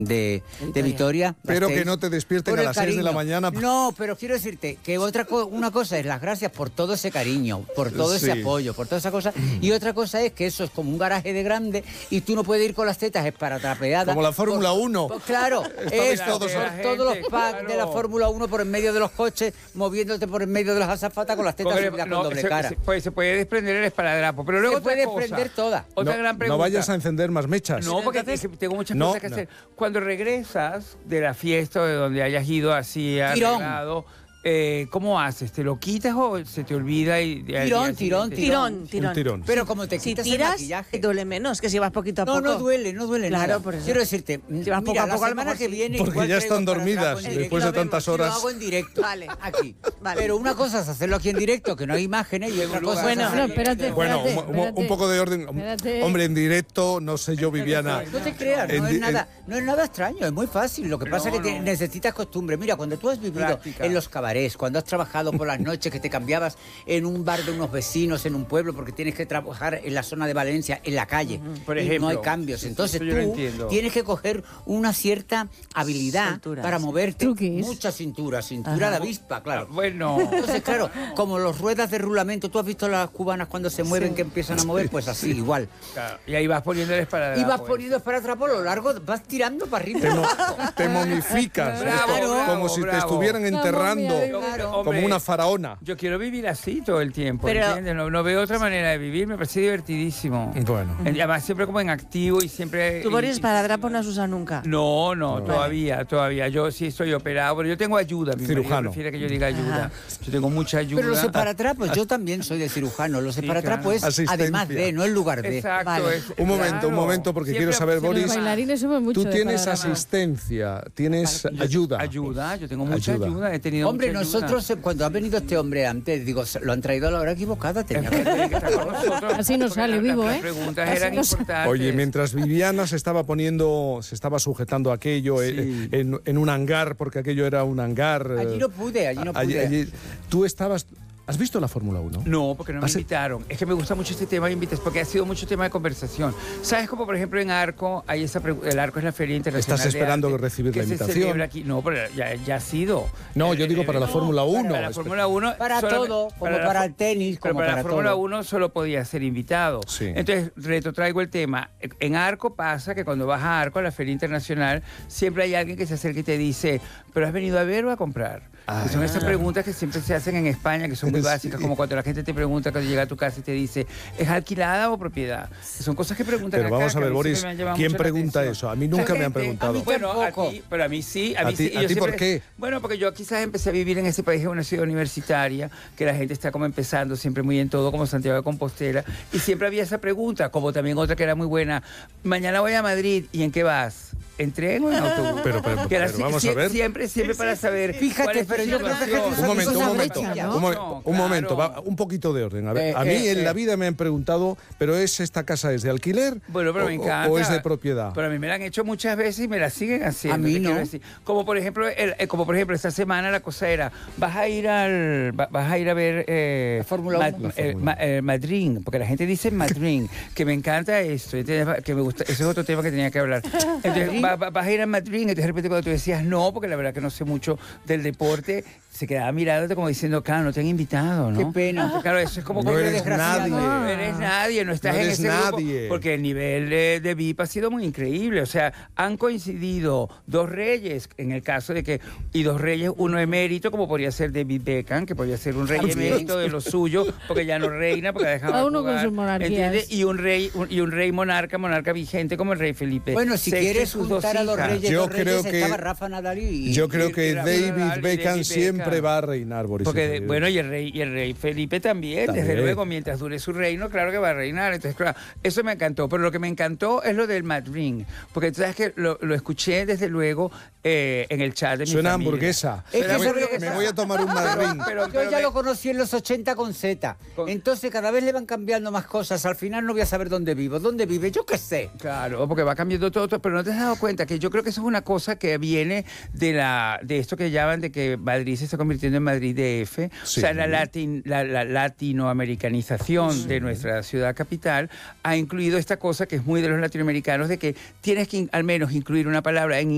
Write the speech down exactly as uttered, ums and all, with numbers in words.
De, de Vitoria. Pero que no te despierten a las seis de la mañana. No, pero quiero decirte que otra co una cosa es las gracias por todo ese cariño, por todo sí. ese apoyo, por toda esa cosa. Y otra cosa es que eso es como un garaje de grande y tú no puedes ir con las tetas esparatrapeadas. Como la Fórmula uno. Claro, es todos, por gente, todos los packs claro. de la Fórmula uno por en medio de los coches, moviéndote por en medio de las azafatas con las tetas Porque, subidas no, con doble se, cara. Se, pues, se puede desprender el esparadrapo, pero luego Se puede otra cosa, desprender toda. Otra no, gran pregunta. no vayas a encender más mechas. No, porque es que tengo muchas No, cosas que no. hacer. Cuando regresas de la fiesta o de donde hayas ido así arreglado, eh, ¿cómo haces? ¿Te lo quitas o se te olvida? Y, Tirón, tirón, tirón, tirón. Un tirón. Pero como te Si quitas el tiras, maquillaje... duele menos que si vas poquito a No, poco. no duele, no duele Claro, nada. por eso. Quiero decirte, Si vas poco mira, a poco, la a lo semana mejor que sí. viene... Porque igual ya traigo están para dormidas atrás en después de directo. tantas Lo horas. hago en directo, Vale. aquí. Vale. Pero una cosa es hacerlo aquí en directo, que no hay imágenes, y otra cosa Bueno, es... No, espérate, Bueno, espérate, un, un- un poco de orden. Espérate. Hombre, en directo, no sé yo, Viviana. No te creas, En no di- es, nada, no es nada extraño, es muy fácil. Lo que No, pasa es que te- no. necesitas costumbre. Mira, cuando tú has vivido Práctica. en los cabarets, cuando has trabajado por las noches, que te cambiabas en un bar de unos vecinos, en un pueblo, porque tienes que trabajar en la zona de Valencia, en la calle, Por y ejemplo. no hay cambios. Sí, Entonces eso yo lo tú entiendo. tienes que coger una cierta habilidad Cintura, para sí. moverte. Truquis. Mucha cintura, cintura de avispa, claro. Bueno, Entonces, claro, como los ruedas de rulamento, ¿tú has visto las cubanas cuando se mueven, que empiezan a mover? Pues así, igual. claro, y ahí vas poniendo el esparadrapo. Y vas ese. poniendo para atrás por lo largo, vas tirando para arriba. Te, mo- te momificas. Bravo, esto, bravo, como si te bravo. estuvieran enterrando. momia, Claro. Como Hombre, una faraona. Yo quiero vivir así todo el tiempo, Pero- ¿entiendes? No, no veo otra manera de vivir, me parece divertidísimo. Bueno. Y además siempre como en activo y siempre... Tú, y- Boris, para drapo no has usado nunca. No, no, todavía, todavía. Yo sí estoy operado, pero yo tengo ayuda. Mi marido Cirujano. prefiere que yo diga ayuda. Ajá. Yo tengo mucha ayuda. Pero los separatrapos, yo también soy de cirujano. Los Sí, separatrapos es claro. además de, no en lugar de. Exacto. Vale. es- Un momento, claro. un momento, porque Siempre- quiero saber, siempre Boris. Los bailarines somos mucho Tú de tienes paradrama. asistencia, tienes Yo- ayuda. Ayuda, yo tengo mucha ayuda. Ayuda. he tenido Hombre, mucha ayuda. nosotros, eh, cuando ha venido este hombre antes, digo, se- lo han traído a la hora equivocada. Tenía que... Tiene que estar con nosotros, Así no porque sale las- vivo, las ¿eh? preguntas Así eran no sale. importantes. Oye, mientras Viviana se estaba poniendo, se estaba sujetando aquello eh, Sí. en, en un hangar, porque aquello era un hangar. eh, Allí no pude, allí no allí- pude. allí- tú estabas. ¿Has visto la Fórmula uno? No, porque no me Hace- invitaron. Es que me gusta mucho este tema de invitas, porque ha sido mucho tema de conversación. ¿Sabes como por ejemplo en Arco, hay esa pregu- el Arco es la Feria Internacional ¿Estás de esperando Arte recibir que la se invitación? celebra aquí? No, pero ya, ya ha sido. No, yo Eh, digo eh, para la no, Fórmula uno. Para la Espe- Fórmula uno. Para solamente- todo, como la para fo- el tenis, pero como para, para la Fórmula todo. uno solo podía ser invitado. Sí. Entonces, retrotraigo el tema. En Arco pasa que cuando vas a Arco, a la Feria Internacional, siempre hay alguien que se acerca y te dice, ¿pero has venido a ver o a comprar? Ah. Que son esas preguntas que siempre se hacen en España, que son muy Sí. básicas, como cuando la gente te pregunta cuando llega a tu casa y te dice, ¿es alquilada o propiedad? Que son cosas que preguntan Pero acá, vamos a que ver, mí Boris, siempre me han llamado ¿quién mucho la pregunta atención. eso? A mí nunca La me han gente, preguntado. a mí, bueno, a tampoco. ti, pero a mí sí. A, ¿A mí ti- sí, y a yo ti por siempre- qué? Bueno, porque yo quizás empecé a vivir en ese país, en una ciudad universitaria, que la gente está como empezando siempre muy en todo, como Santiago de Compostela, y siempre había esa pregunta, como también otra que era muy buena, mañana voy a Madrid, ¿y en qué vas? ¿En tren o en autobús? Pero, pero, Que era pero así- vamos a sie- ver. Siempre, siempre para saber Fíjate, cuál es tu pero yo creo que situación. Jesús Un momento, un esa momento, brecha, ¿no? un, mo- No, un momento, claro. va, un poquito de orden. A ver, Eh, a mí eh, en eh. la vida me han preguntado, ¿pero es esta casa es de alquiler Bueno, pero o, me o- encanta. o es de propiedad? Pero a mí me la han hecho muchas veces y me la siguen haciendo. A mí te no. quiero decir. Como por ejemplo, el- eh, como por ejemplo esta semana la cosa era, vas a ir al, va- vas a ir a ver eh, La Fórmula Ma- uno. La eh, Fórmula Ma- eh, Madrid, porque la gente dice Madrid, que me encanta esto, ¿entiendes? Que me gusta, ese es otro tema que tenía que hablar. Entonces, va- va- vas a ir a Madrid, entonces de repente cuando tú decías no, porque la verdad que no sé mucho del deporte, se quedaba mirándote como diciendo, claro, no te han invitado, ¿no? Qué pena. Porque, claro, eso es como No que eres desgraciado. nadie. no eres nadie, no estás No en eres ese grupo, nadie. porque el nivel de, de V I P ha sido muy increíble. O sea, han coincidido dos reyes, en el caso de que, y dos reyes, uno emérito, como podría ser David Beckham, que podría ser un rey También. emérito de lo suyo, porque ya no reina, porque ha dejado Cada de uno con jugar, sus monarquías. ¿entiendes? Y un rey, un- y un rey monarca, monarca vigente como el rey Felipe. Bueno, si sexto y quieres sus dos juntar a los hijas. reyes, Yo dos reyes, creo que- estaba Rafa Nadal y... Yo creo y- que y la- David David Beckham Beckham. siempre va a reinar, Boris. Porque, Izaguirre. bueno, y el rey y el rey Felipe también, También. desde luego, mientras dure su reino, claro que va a reinar. Entonces, claro, eso me encantó. Pero lo que me encantó es lo del Madrid, porque tú sabes que lo, lo escuché, desde luego, eh, en el chat de mi Suena a familia. hamburguesa. Es que Suena eso es lo hamburguesa. que Me voy a tomar un Madrid. Pero- Yo pero ya me- lo conocí en los ochenta con Z. Con- Entonces cada vez le van cambiando más cosas. Al final no voy a saber dónde vivo. ¿Dónde vive? Yo qué sé. Claro, porque va cambiando todo, todo, pero no te has dado cuenta que yo creo que eso es una cosa que viene de la de esto que llaman de que Madrid se está convirtiendo en Madrid D F, Sí. o sea, la, latin, la, la latinoamericanización de nuestra ciudad capital ha incluido esta cosa que es muy de los latinoamericanos, de que tienes que in- al menos incluir una palabra en